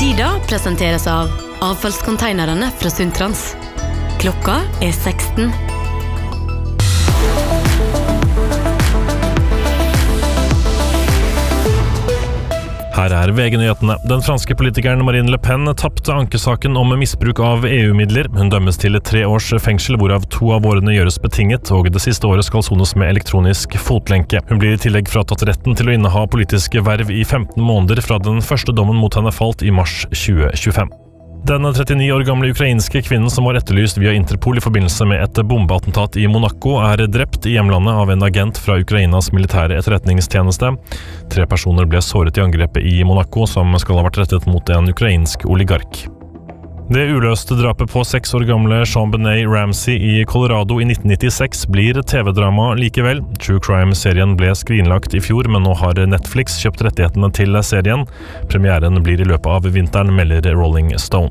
Sida presenteres av avfallskonteinerne fra Sundtrans. Klokka 16. Her VG-nyhetene. Den franske politikeren Marine Le Pen tappte ankesaken om misbruk av EU-midler. Hun dømmes til 3 års fengsel, hvorav 2 av årene gjøres betinget, og det siste året skal sones med elektronisk fotlenke. Hun blir i tillegg fratatt retten til å inneha politiske verv i 15 måneder fra den første dommen mot henne falt i mars 2025. Den 39 år gamle ukrainske kvinnen som var etterlyst via Interpol i forbindelse med et bombeattentat i Monaco drept i hjemlandet av en agent fra Ukrainas militære etterretningstjeneste. 3 personer ble såret i angrepet i Monaco, som skal ha vært rettet mot en ukrainsk oligark. Det uløste drapet på 6 år gamle Jean-Benet Ramsey i Colorado i 1996 blir TV-drama likevel. True Crime-serien ble skrinlagt i fjor, men nå har Netflix kjøpt rettighetene til serien. Premieren blir i løpet av vinteren, melder Rolling Stone.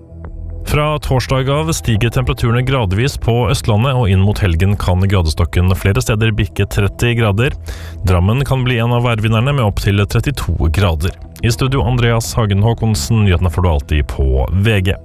Fra torsdag av stiger temperaturene gradvis på Østlandet, og inn mot helgen kan gradestokken flere steder bikke 30 grader. Drammen kan bli en av værvinnerne med opp til 32 grader. I studio Andreas Hagen Håkonsen, nyhetene får du alltid på VG.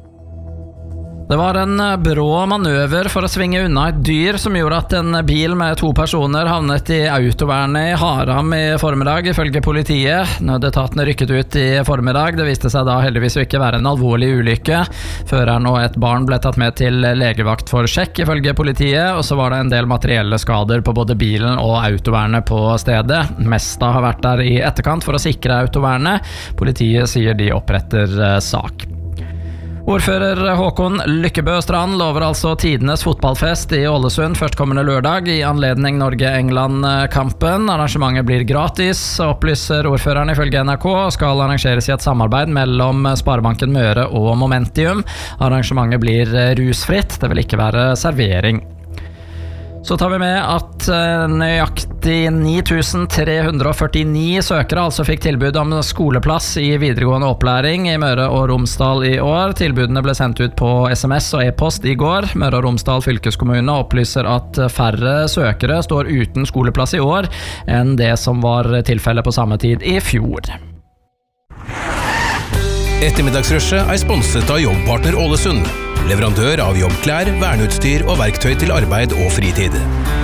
Det var en brå manøver for å svinge unna et dyr som gjorde at en bil med 2 personer havnet i autovernet i Haram i formiddag, ifølge politiet. Nødetatene rykket ut i formiddag. Det viste seg da heldigvis å ikke være en alvorlig ulykke. Føreren og et barn ble tatt med til legevakt for sjekk, ifølge politiet, og så var det en del materielle skader på både bilen og autovernet på stedet. Mesta har vært der i etterkant for å sikre autovernet. Politiet sier de oppretter sak. Ordfører Håkon Lykkebø Strand lover altså tidenes fotballfest i Ålesund førstkommende lørdag i anledning Norge-England-kampen. Arrangementet blir gratis, opplyser ordføreren ifølge NRK, og skal arrangeres i et samarbeid mellom Sparebanken Møre og Momentium. Arrangementet blir rusfritt, det vil ikke være servering. Så tar vi med at nøyaktig 9349 søkere altså fikk tilbud om skoleplass i videregående opplæring i Møre og Romsdal i år. Tilbudene ble sendt ut på SMS og e-post i går. Møre og Romsdal fylkeskommune opplyser at færre søkere står uten skoleplass i år enn det som var tilfellet på samme tid i fjor. Ettermiddagsrushet sponset av Jobbpartner Ålesund. Leverandør av jobbklær, verneutstyr og verktøy til arbeid og fritid.